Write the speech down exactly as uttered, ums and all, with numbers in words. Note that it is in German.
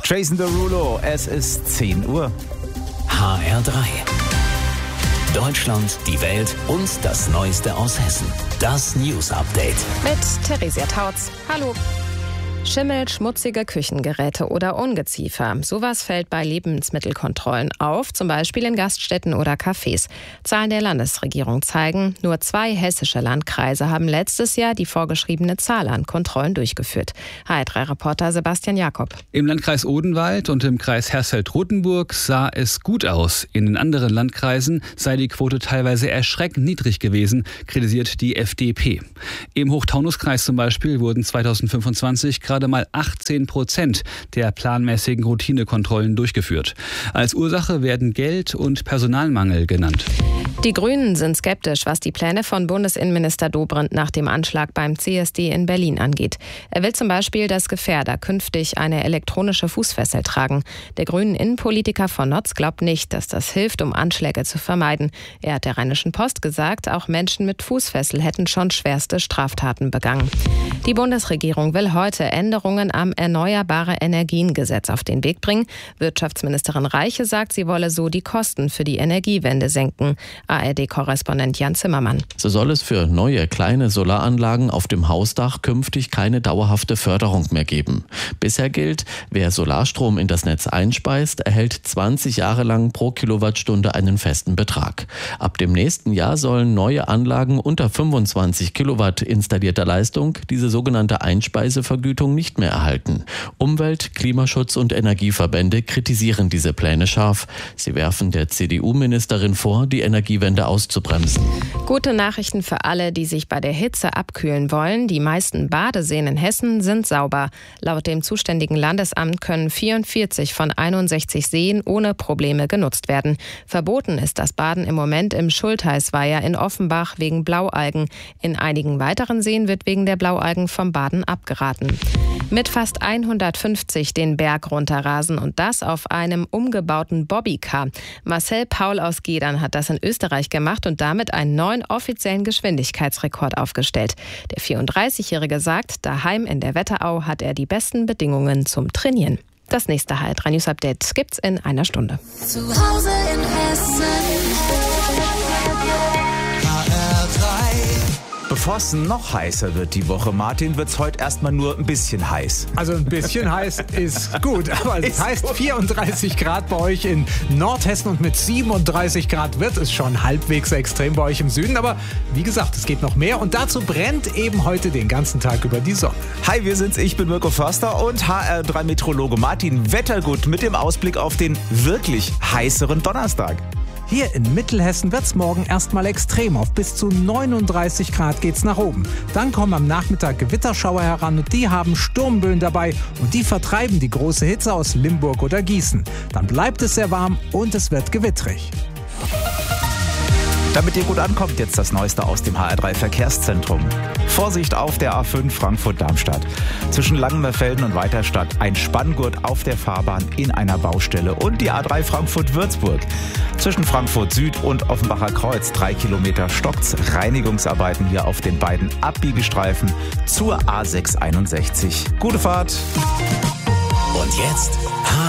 Jason Derulo, es ist zehn Uhr. H R drei. Deutschland, die Welt und das Neueste aus Hessen. Das News Update. Mit Theresia Tautz. Hallo. Schimmel, schmutzige Küchengeräte oder Ungeziefer. Sowas fällt bei Lebensmittelkontrollen auf, zum Beispiel in Gaststätten oder Cafés. Zahlen der Landesregierung zeigen, nur zwei hessische Landkreise haben letztes Jahr die vorgeschriebene Zahl an Kontrollen durchgeführt. H R drei Reporter Sebastian Jakob. Im Landkreis Odenwald und im Kreis Hersfeld-Rotenburg sah es gut aus. In den anderen Landkreisen sei die Quote teilweise erschreckend niedrig gewesen, kritisiert die F D P. Im Hochtaunuskreis zum Beispiel wurden zweitausendfünfundzwanzig gerade mal achtzehn Prozent der planmäßigen Routinekontrollen durchgeführt. Als Ursache werden Geld- und Personalmangel genannt. Die Grünen sind skeptisch, was die Pläne von Bundesinnenminister Dobrindt nach dem Anschlag beim C S D in Berlin angeht. Er will zum Beispiel, dass Gefährder künftig eine elektronische Fußfessel tragen. Der grünen Innenpolitiker von Notz glaubt nicht, dass das hilft, um Anschläge zu vermeiden. Er hat der Rheinischen Post gesagt, auch Menschen mit Fußfessel hätten schon schwerste Straftaten begangen. Die Bundesregierung will heute Änderungen am Erneuerbare-Energien-Gesetz auf den Weg bringen. Wirtschaftsministerin Reiche sagt, sie wolle so die Kosten für die Energiewende senken. A R D-Korrespondent Jan Zimmermann. So soll es für neue kleine Solaranlagen auf dem Hausdach künftig keine dauerhafte Förderung mehr geben. Bisher gilt, wer Solarstrom in das Netz einspeist, erhält zwanzig Jahre lang pro Kilowattstunde einen festen Betrag. Ab dem nächsten Jahr sollen neue Anlagen unter fünfundzwanzig Kilowatt installierter Leistung diese sogenannte Einspeisevergütung nicht mehr erhalten. Umwelt-, Klimaschutz- und Energieverbände kritisieren diese Pläne scharf. Sie werfen der C D U-Ministerin vor, die Energiewende auszubremsen. Gute Nachrichten für alle, die sich bei der Hitze abkühlen wollen. Die meisten Badeseen in Hessen sind sauber. Laut dem zuständigen Landesamt können vierundvierzig von einundsechzig Seen ohne Probleme genutzt werden. Verboten ist das Baden im Moment im Schultheißweiher in Offenbach wegen Blaualgen. In einigen weiteren Seen wird wegen der Blaualgen vom Baden abgeraten. Mit fast hundertfünfzig den Berg runterrasen und das auf einem umgebauten Bobbycar. Marcel Paul aus Gedern hat das in Österreich gemacht und damit einen neuen offiziellen Geschwindigkeitsrekord aufgestellt. Der vierunddreißigjährige sagt, daheim in der Wetterau hat er die besten Bedingungen zum Trainieren. Das nächste H R drei News Update gibt's in einer Stunde. Zu Hause in Hessen. H R drei. Bevor es noch heißer wird die Woche, Martin, wird es heute erstmal nur ein bisschen heiß. Also ein bisschen heiß ist gut, aber es heißt vierunddreißig Grad bei euch in Nordhessen und mit siebenunddreißig Grad wird es schon halbwegs extrem bei euch im Süden. Aber wie gesagt, es geht noch mehr und dazu brennt eben heute den ganzen Tag über die Sonne. Hi, wir sind's, ich bin Mirko Förster und H R drei Meteorologe Martin Wettergut mit dem Ausblick auf den wirklich heißeren Donnerstag. Hier in Mittelhessen wird's morgen erstmal extrem. Auf bis zu neununddreißig Grad geht's nach oben. Dann kommen am Nachmittag Gewitterschauer heran und die haben Sturmböen dabei und die vertreiben die große Hitze aus Limburg oder Gießen. Dann bleibt es sehr warm und es wird gewittrig. Damit ihr gut ankommt, jetzt das Neueste aus dem H R drei Verkehrszentrum. Vorsicht auf der A fünf Frankfurt-Darmstadt. Zwischen Langenmerfelden und Weiterstadt ein Spanngurt auf der Fahrbahn in einer Baustelle und die A drei Frankfurt-Würzburg. Zwischen Frankfurt Süd und Offenbacher Kreuz drei Kilometer stockt's. Reinigungsarbeiten hier auf den beiden Abbiegestreifen zur A sechs einundsechzig. Gute Fahrt! Und jetzt